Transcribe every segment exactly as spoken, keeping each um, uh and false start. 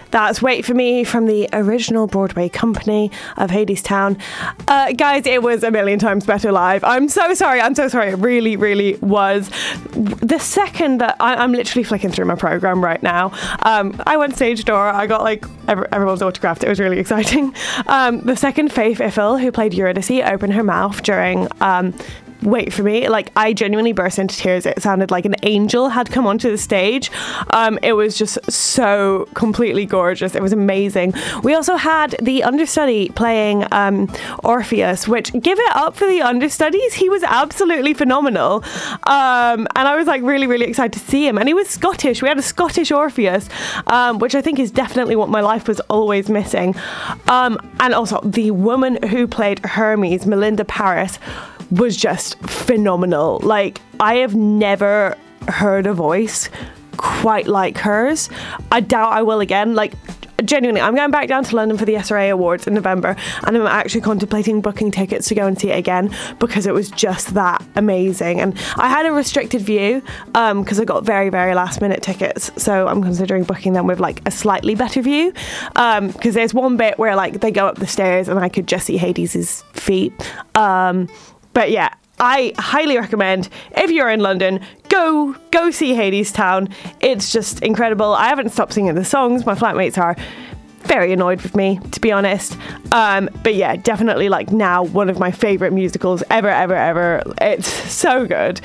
That's Wait For Me from the original Broadway company of Hadestown. Uh, guys, it was a million times better live. I'm so sorry. I'm so sorry. It really, really was. The second that I, I'm literally flicking through my program right now. Um, I went stage door. I got like every, everyone's autographed. It was really exciting. Um, the second Faith Iffel, who played Eurydice, opened her mouth during um, Wait For Me. Like, I genuinely burst into tears. It sounded like an angel had come onto the stage. Um, it was just so completely gorgeous. It was amazing. We also had the understudy playing um, Orpheus, which, give it up for the understudies. He was absolutely phenomenal. Um, and I was like really, really excited to see him. And he was Scottish. We had a Scottish Orpheus, um, which I think is definitely what my life was always missing. Um, and also the woman who played Hermes, Melinda Paris, was just phenomenal. Like, I have never heard a voice quite like hers. I doubt I will again. Like, genuinely, I'm going back down to London for the S R A Awards in November, and I'm actually contemplating booking tickets to go and see it again because it was just that amazing. And I had a restricted view um because I got very very last minute tickets, so I'm considering booking them with like a slightly better view, um because there's one bit where like they go up the stairs and I could just see Hades's feet. um But yeah, I highly recommend, if you're in London, go go see Hadestown. It's just incredible. I haven't stopped singing the songs. My flatmates are very annoyed with me, to be honest. Um, but yeah, definitely like now one of my favourite musicals ever, ever, ever. It's so good.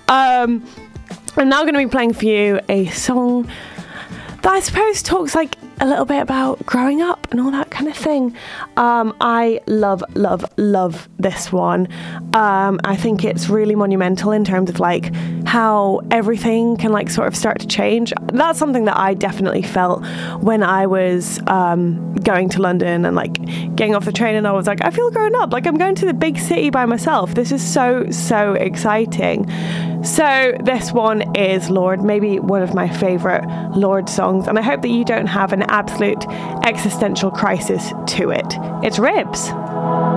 Um, I'm now going to be playing for you a song that I suppose talks like a little bit about growing up and all that kind of thing. Um, I love, love, love this one. Um, I think it's really monumental in terms of like how everything can like sort of start to change. That's something that I definitely felt when I was um, going to London and like getting off the train, and I was like, I feel grown up. Like, I'm going to the big city by myself. This is so, so exciting. So this one is Lorde, maybe one of my favourite Lorde songs, and I hope that you don't have an absolute existential crisis to it. It's Ribs.